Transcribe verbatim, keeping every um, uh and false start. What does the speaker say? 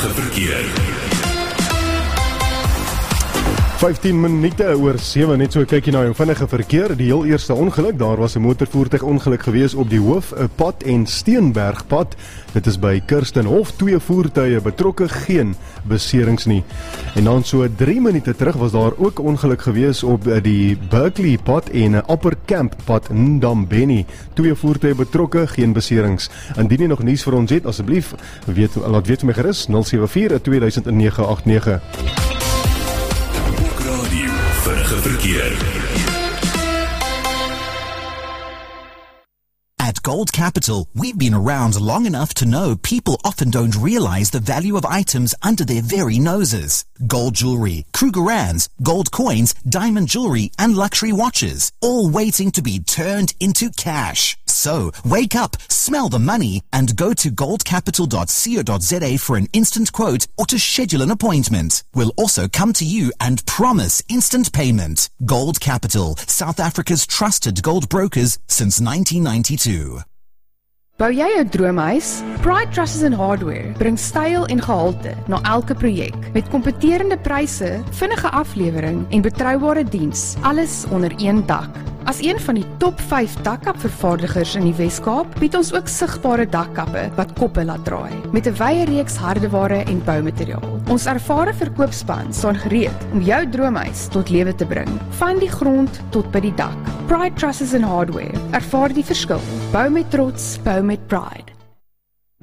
Vinnige verkeer. vyftien minute oor sewe, net so 'n kykie na jou vinnige verkeer. Die heel eerste ongeluk, daar was 'n motorvoertuig ongeluk gewees op die Hoofpad en Steenbergpad. Dit is by Kirstenhof, twee voertuie betrokke, geen beserings nie. En dan so drie minute terug was daar ook ongeluk gewees op die Berkeley pad en 'n Upper Camp pad Ndambeni. Twee voertuie betrokke, geen beserings. Indien jy nog nuus vir ons het, asseblief weet laat weet vir my gerus nul sewe vier twee duisend nege agt nege. Vinnige verkeer. At Gold Capital, we've been around long enough to know people often don't realize the value of items under their very noses. Gold jewelry, Krugerrands, gold coins, diamond jewelry, and luxury watches, all waiting to be turned into cash. So, wake up, smell the money, and go to gold capital dot co dot za for an instant quote or to schedule an appointment. We'll also come to you and promise instant payment. Gold Capital, South Africa's trusted gold brokers since nineteen ninety-two. Bou jy jou droomhuis? Pride Trusses and Hardware bring styl en gehalte na elke projek met kompeterende pryse, vinnige aflewering en betroubare diens, alles onder een dak. As een van die top vyf dakkapvervaardigers in die Wes-Kaap, bied ons ook sigbare dakkappe wat koppe laat draai, met 'n wye reeks hardeware en boumateriaal. Ons ervare verkoopspan staan gereed om jou droomhuis tot lewe te bring, van die grond tot by die dak. Pride Trusses and Hardware, ervaar die verskil. Bou met trots, bou met pride.